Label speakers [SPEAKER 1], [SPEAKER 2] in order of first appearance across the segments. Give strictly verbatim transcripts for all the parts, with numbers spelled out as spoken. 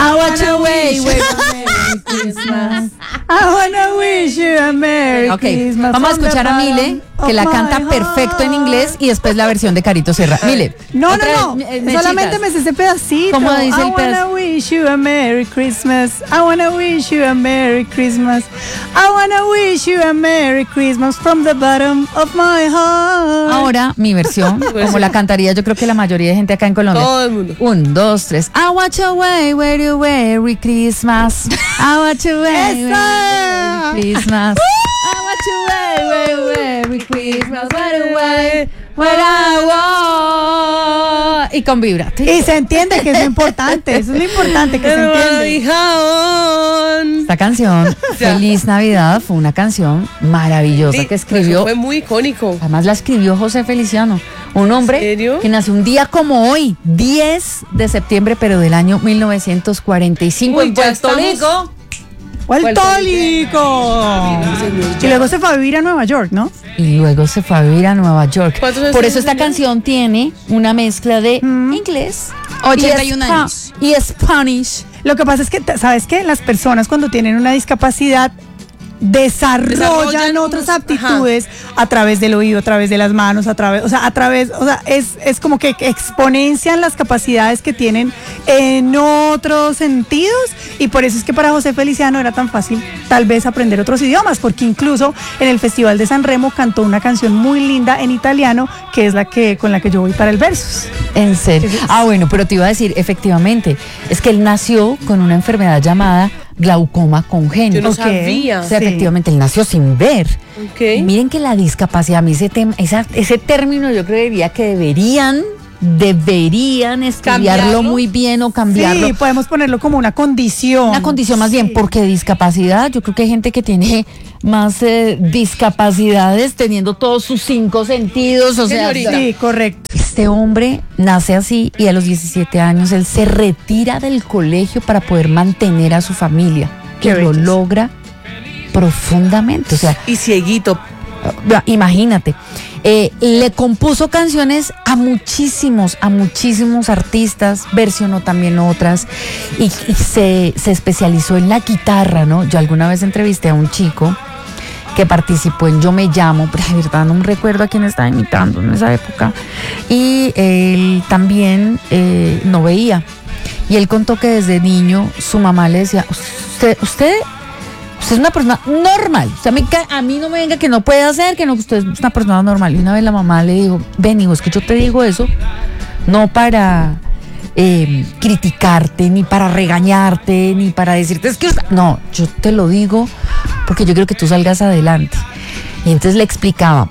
[SPEAKER 1] I wanna wish you a Merry Christmas.
[SPEAKER 2] I wanna wish you a Merry
[SPEAKER 1] Okay,
[SPEAKER 2] Christmas.
[SPEAKER 1] vamos a escuchar a Mile, que la canta perfecto en inglés, y después la versión de Carito Serra. Mile.
[SPEAKER 2] No,
[SPEAKER 1] otra
[SPEAKER 2] no, no,
[SPEAKER 1] vez, me-
[SPEAKER 2] solamente
[SPEAKER 1] mechitas.
[SPEAKER 2] me sé ese pedacito.
[SPEAKER 1] ¿Cómo dice
[SPEAKER 2] I
[SPEAKER 1] el
[SPEAKER 2] wanna
[SPEAKER 1] pedazo?
[SPEAKER 2] wish you a Merry Christmas. I wanna wish you a Merry Christmas. I wanna wish you a Merry Christmas from the bottom of my heart.
[SPEAKER 1] Ahora, mi versión, como la cantaría yo creo que la mayoría de gente acá en Colombia.
[SPEAKER 3] Todo el mundo.
[SPEAKER 1] Un, dos, tres. I watch away, where you Merry Christmas. I watch away,
[SPEAKER 2] ¡Esa!
[SPEAKER 1] Merry Christmas. I watch away, where you Merry Christmas. Where away, where I want. Y con vibrato.
[SPEAKER 2] Y se entiende que es lo importante, eso es lo importante, que se entiende.
[SPEAKER 1] Esta canción,
[SPEAKER 3] sea,
[SPEAKER 1] Feliz Navidad, fue una canción maravillosa
[SPEAKER 3] Sí,
[SPEAKER 1] que
[SPEAKER 3] eso
[SPEAKER 1] escribió.
[SPEAKER 3] fue muy icónico.
[SPEAKER 1] Además la escribió José Feliciano, un hombre
[SPEAKER 3] serio?
[SPEAKER 1] que nació un día como hoy, diez de septiembre, pero del año mil novecientos cuarenta y cinco
[SPEAKER 3] Uy,
[SPEAKER 1] en
[SPEAKER 3] ya
[SPEAKER 1] Puerto
[SPEAKER 3] estamos.
[SPEAKER 1] Rico.
[SPEAKER 2] Puerto Rico. Y luego se fue a vivir a Nueva York, ¿no?
[SPEAKER 1] Y luego se fue a vivir a Nueva York.
[SPEAKER 3] ¿Cuántos años
[SPEAKER 1] Por eso
[SPEAKER 3] tiene
[SPEAKER 1] esta
[SPEAKER 3] ella?
[SPEAKER 1] canción tiene una mezcla de
[SPEAKER 2] Mm.
[SPEAKER 1] inglés
[SPEAKER 4] ochenta y un
[SPEAKER 1] y, espa-
[SPEAKER 4] años.
[SPEAKER 1] y Spanish.
[SPEAKER 2] Lo que pasa es que, ¿sabes qué? Las personas cuando tienen una discapacidad desarrollan,
[SPEAKER 3] Desarrollan
[SPEAKER 2] otras
[SPEAKER 3] unos-
[SPEAKER 2] aptitudes a través del oído, a través de las manos, a través, o sea, a través, o sea, es, es como que exponencian las capacidades que tienen en otros sentidos, y por eso es que para José Feliciano era tan fácil tal vez aprender otros idiomas, porque incluso en el Festival de San Remo cantó una canción muy linda en italiano, que es la que con la que yo voy para el Versus.
[SPEAKER 1] En serio. Ah, bueno, pero te iba a decir, efectivamente, es que él nació con una enfermedad llamada glaucoma congénito.
[SPEAKER 3] Yo no
[SPEAKER 2] Ok.
[SPEAKER 3] sabía.
[SPEAKER 1] O sea,
[SPEAKER 2] Sí.
[SPEAKER 1] efectivamente, él nació sin ver.
[SPEAKER 3] Ok.
[SPEAKER 1] Y miren que la discapacidad, a mí ese, tema, esa- ese término yo creería que deberían, deberían estudiarlo
[SPEAKER 3] ¿Cambiarlo?
[SPEAKER 1] muy bien o cambiarlo.
[SPEAKER 2] Sí, podemos ponerlo como una condición.
[SPEAKER 1] Una condición más bien,
[SPEAKER 2] Sí.
[SPEAKER 1] porque discapacidad, yo creo que hay gente que tiene más eh, discapacidades teniendo todos sus cinco sentidos, o sea,
[SPEAKER 3] Señorita.
[SPEAKER 2] Sí, correcto.
[SPEAKER 1] este hombre nace así y a los diecisiete años él se retira del colegio para poder mantener a su familia, que
[SPEAKER 2] Qué
[SPEAKER 1] lo
[SPEAKER 2] belleza.
[SPEAKER 1] logra profundamente, o sea,
[SPEAKER 3] Y cieguito.
[SPEAKER 1] ah, imagínate, eh, le compuso canciones a muchísimos, a muchísimos artistas, versionó también otras y, y se, se especializó en la guitarra, ¿no? Yo alguna vez entrevisté a un chico que participó en Yo Me Llamo, pero de verdad no me recuerdo a quién estaba imitando en esa época, y él también eh, no veía, y él contó que desde niño su mamá le decía, usted, usted Usted es una persona normal. O sea, a mí, a mí no me venga que no puede hacer, que no, usted es una persona normal. Y una vez la mamá le dijo, ven hijo, es que yo te digo eso, no para eh, criticarte, ni para regañarte, ni para decirte, es que usted-". no, yo te lo digo porque yo quiero que tú salgas adelante. Y entonces le explicaba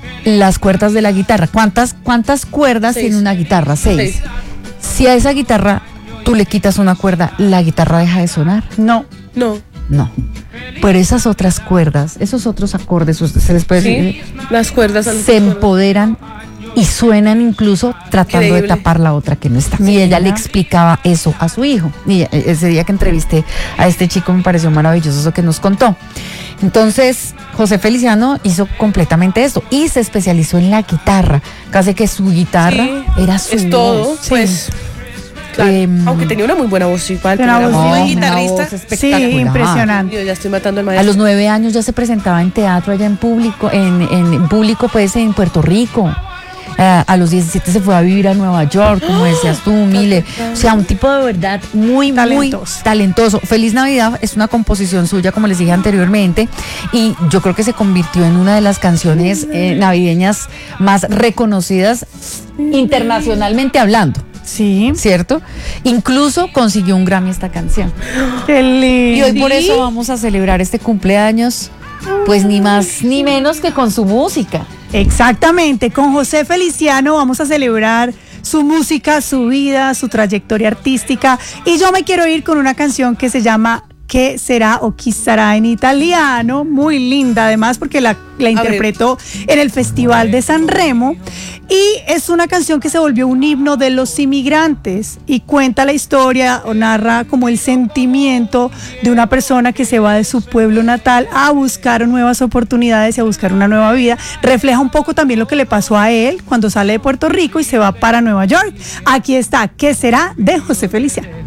[SPEAKER 1] las cuerdas de la guitarra. ¿Cuántas, cuántas cuerdas
[SPEAKER 3] Seis.
[SPEAKER 1] tiene una guitarra? Seis.
[SPEAKER 3] Seis.
[SPEAKER 1] Si a esa guitarra tú le quitas una cuerda, ¿la guitarra deja de sonar?
[SPEAKER 2] No.
[SPEAKER 3] No.
[SPEAKER 1] No. Pero esas otras cuerdas, esos otros acordes, se les puede decir,
[SPEAKER 3] Sí. Las cuerdas. a las
[SPEAKER 1] se
[SPEAKER 3] cuerdas.
[SPEAKER 1] empoderan y suenan incluso tratando
[SPEAKER 3] Increíble.
[SPEAKER 1] de tapar la otra que no está. Y ella le explicaba eso a su hijo. Y ese día que entrevisté a este chico me pareció maravilloso eso que nos contó. Entonces, José Feliciano hizo completamente esto y se especializó en la guitarra. Casi que su guitarra
[SPEAKER 3] Sí,
[SPEAKER 1] era su
[SPEAKER 3] es todo,
[SPEAKER 1] voz.
[SPEAKER 3] pues. Claro,
[SPEAKER 1] Em,
[SPEAKER 3] aunque tenía una muy buena voz igual,
[SPEAKER 2] Una
[SPEAKER 3] pero era
[SPEAKER 2] voz
[SPEAKER 3] muy
[SPEAKER 2] muy-
[SPEAKER 3] buen guitarrista.
[SPEAKER 1] una voz
[SPEAKER 2] Sí,
[SPEAKER 1] espectacular.
[SPEAKER 2] impresionante.
[SPEAKER 3] Yo ya estoy matando al
[SPEAKER 1] A
[SPEAKER 3] maestro.
[SPEAKER 1] los nueve años ya se presentaba en teatro allá en público, en, en público pues en Puerto Rico. Eh, a los diecisiete se fue a vivir a Nueva York, como decías tú, Mile. O sea, un tipo de verdad muy,
[SPEAKER 2] Talentoso.
[SPEAKER 1] muy talentoso. Feliz Navidad es una composición suya, como les dije anteriormente, y yo creo que se convirtió en una de las canciones eh, navideñas más reconocidas internacionalmente hablando,
[SPEAKER 2] Sí.
[SPEAKER 1] ¿cierto? Incluso consiguió un Grammy esta canción.
[SPEAKER 2] Qué lindo.
[SPEAKER 1] Y hoy por eso vamos a celebrar este cumpleaños, pues ni más ni menos que con su música.
[SPEAKER 2] Exactamente, con José Feliciano vamos a celebrar su música, su vida, su trayectoria artística, y yo me quiero ir con una canción que se llama ¿Qué será o chi sarà en italiano? Muy linda además porque la, la interpretó en el Festival de San Remo, y es una canción que se volvió un himno de los inmigrantes y cuenta la historia o narra como el sentimiento de una persona que se va de su pueblo natal a buscar nuevas oportunidades y a buscar una nueva vida. Refleja un poco también lo que le pasó a él cuando sale de Puerto Rico y se va para Nueva York. Aquí está, ¿Qué será? De José Feliciano.